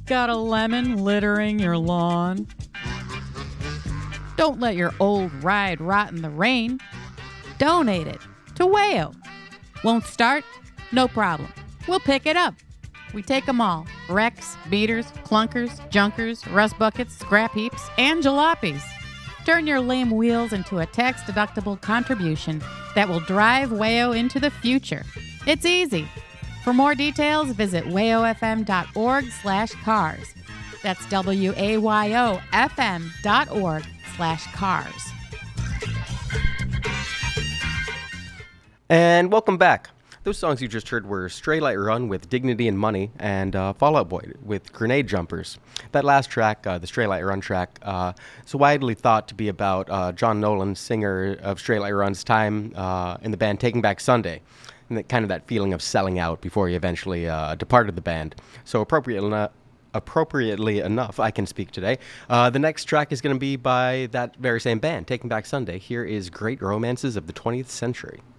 Got a lemon littering your lawn? Don't let your old ride rot in the rain. Donate it to WAYO. Won't start? No problem. We'll pick it up. We take them all. Wrecks, beaters, clunkers, junkers, rust buckets, scrap heaps, and jalopies. Turn your lame wheels into a tax-deductible contribution that will drive WAYO into the future. It's easy. For more details, visit wayofm.org/cars. That's wayofm.org/cars. And welcome back. Those songs you just heard were Stray Light Run with Dignity and Money and Fall Out Boy with Grenade Jumpers. That last track, the Stray Light Run track, is widely thought to be about John Nolan, singer of Stray Light Run's time in the band Taking Back Sunday. And that feeling of selling out before he eventually departed the band. So appropriately enough, I can speak today. The next track is going to be by that very same band, Taking Back Sunday. Here is Great Romances of the 20th Century.